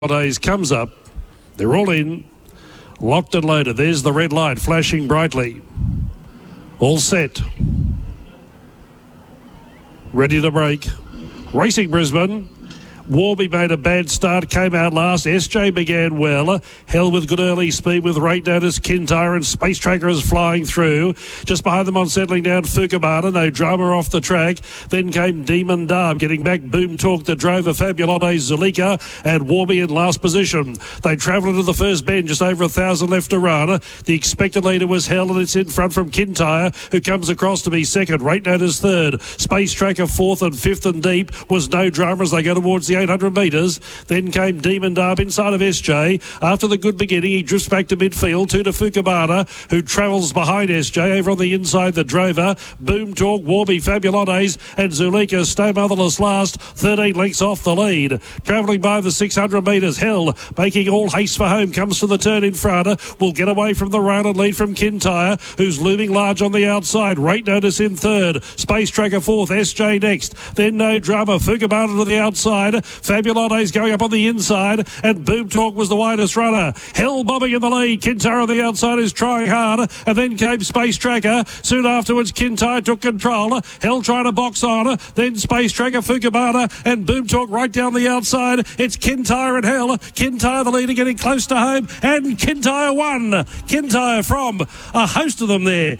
Days comes up. They're all in. Locked and loaded. There's the red light flashing brightly. All set. Ready to break. Racing Brisbane. Warby made a bad start, came out last. SJ began well. Held with good early speed with Rate Notice, Kintyre and Space Tracker is flying through. Just behind them on settling down, Fukabana. No drama off the track. Then came Demon Darb. Getting back, Boom Talk that drove a Fabulote, Zulika and Warby in last position. They travelled into the first bend, just over 1,000 left to run. The expected leader was held and it's in front from Kintyre, who comes across to be second. Rate Notice third. Space Tracker fourth and fifth and deep was no drama as they go towards the 800 metres. Then came Demon Darb inside of SJ. After the good beginning, he drifts back to midfield. Two to Fukabana, who travels behind SJ. Over on the inside, the drover. Boom Talk, Warby, Fabulotes and Zulika stay motherless last. 13 lengths off the lead. Travelling by the 600 metres. Hell, making all haste for home. Comes to the turn in front. Will get away from the run and lead from Kintyre, who's looming large on the outside. Rate Notice in third. Space Tracker fourth. SJ next. Then no drama. Fukabana to the outside. Fabulotes going up on the inside, and Boom Talk was the widest runner. Hell bobbing in the lead. Kintyre on the outside is trying hard, and then came Space Tracker. Soon afterwards, Kintyre took control. Hell trying to box on, then Space Tracker, Fukabana, and Boom Talk right down the outside. It's Kintyre and Hell. Kintyre the leader, getting close to home, and Kintyre won. Kintyre from a host of them there.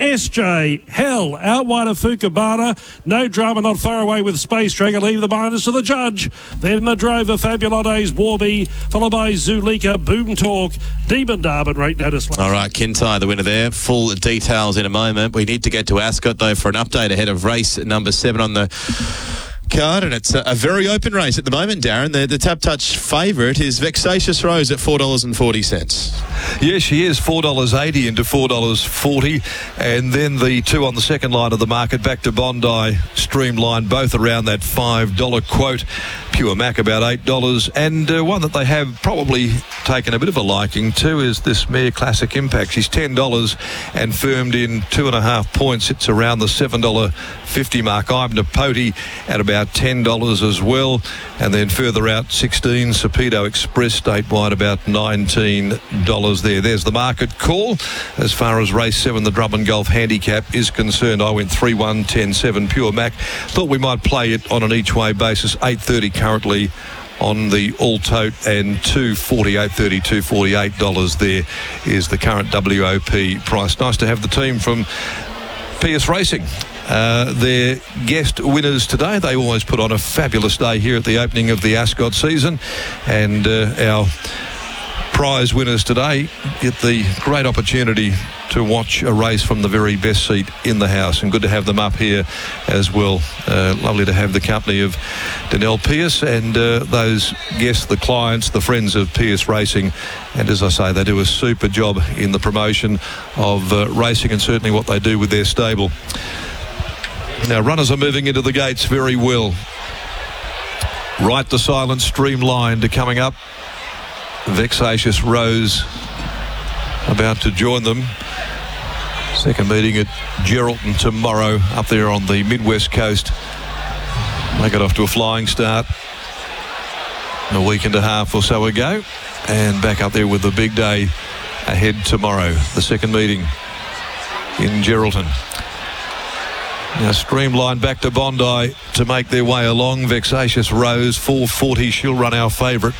SJ, Hell, out wide of Fukabana. No drama, not far away with Space Tracker. Leave the minors to the judge. Then the drover, Fabulotes, Warby, followed by Zulika, Boom Talk, Demon Darb and Rate Notice. All right, Kintyre, the winner there. Full details in a moment. We need to get to Ascot, though, for an update ahead of race number 7 on the card, and it's a very open race at the moment, Darren. The Tap Touch favourite is Vexatious Rose at $4.40. Yes, she is $4.80 into $4.40, and then the two on the second line of the market, back to Bondi, Streamline, both around that $5 quote. Pure Mac about $8, and one that they have probably taken a bit of a liking to is this mare Classic Impact. She's $10 and firmed in 2.5 points. It's around the $7.50 mark. I'm Napote at about $10 as well, and then further out 16 Sapedo Express statewide about $19 there. There's the market call as far as race 7, the Drummond Golf Handicap, is concerned. I went 3-1, 10-7 Pure Mac. Thought we might play it on an each way basis. 8.30 currently on the all tote, and $2.48, $248 there is the current WOP price. Nice to have the team from PS Racing. Their guest winners today. They always put on a fabulous day here at the opening of the Ascot season, and our prize winners today get the great opportunity to watch a race from the very best seat in the house, and good to have them up here as well. Lovely to have the company of Danelle Pierce and those guests, the clients, the friends of Pierce Racing, and as I say, they do a super job in the promotion of racing and certainly what they do with their stable. Now, runners are moving into the gates very well. Right to Silent, Streamlined coming up. Vexatious Rose about to join them. Second meeting at Geraldton tomorrow up there on the Midwest Coast. They got off to a flying start a week and a half or so ago, and back up there with the big day ahead tomorrow, the second meeting in Geraldton. Now Streamlined back to Bondi to make their way along. Vexatious Rose, 4.40. She'll run our favourite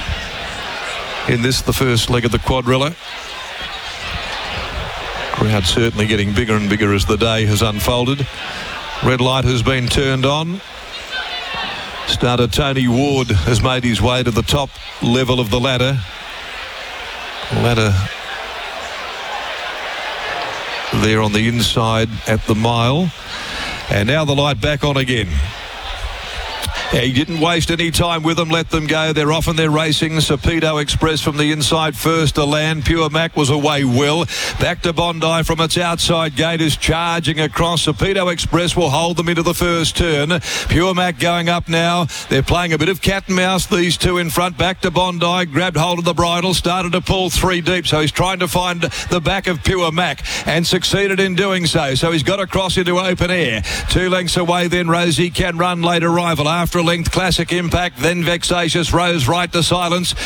in this, the first leg of the quadrilla. Crowd certainly getting bigger and bigger as the day has unfolded. Red light has been turned on. Starter Tony Ward has made his way to the top level of the ladder. Ladder there on the inside at the mile. And now the light back on again. He didn't waste any time with them, let them go. They're off and they're racing. Sapedo Express from the inside first to land. Pure Mac was away well. Back to Bondi from its outside gate is charging across. Sapedo Express will hold them into the first turn. Pure Mac going up now. They're playing a bit of cat and mouse, these two in front. Back to Bondi, grabbed hold of the bridle, started to pull 3 deep. So he's trying to find the back of Pure Mac and succeeded in doing so. So he's got across into open air. 2 lengths away then Rosie Can Run, late arrival. After a length. Classic Impact, then Vexatious Rose right to silence.